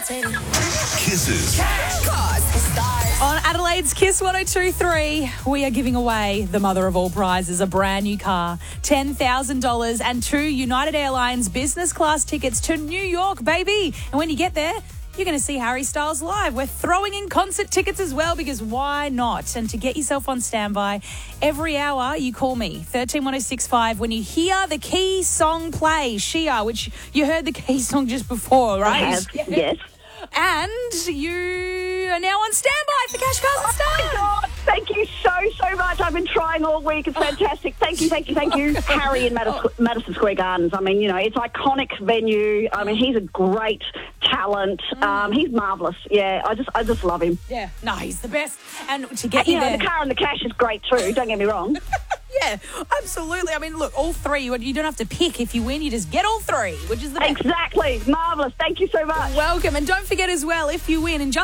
Kisses. On Adelaide's Kiss 102.3, we are giving away the mother of all prizes, a brand new car, $10,000 and 2 United Airlines business class tickets to New York, baby. And when you get there, you're going to see Harry Styles live. We're throwing in concert tickets as well because why not? And to get yourself on standby, every hour you call me, 131065, when you hear the key song play, Shia, which you heard the key song just before, right? I have, yes. And you are now on standby for Cash Cars and Stars. Oh, my God. Thank you so much. I've been trying all week. It's fantastic. Thank you. Harry in Madison Square Gardens. I mean, you know, it's an iconic venue. I mean, he's a great talent. He's marvellous. Yeah, I just love him. Yeah, no, he's the best. And to get you there, the car and the cash is great too. Don't get me wrong. Yeah, absolutely. I mean, look, all three. You don't have to pick. If you win, you just get all three, which is the best. Exactly. Marvellous. Thank you so much. Welcome. And don't forget as well, if you win, and just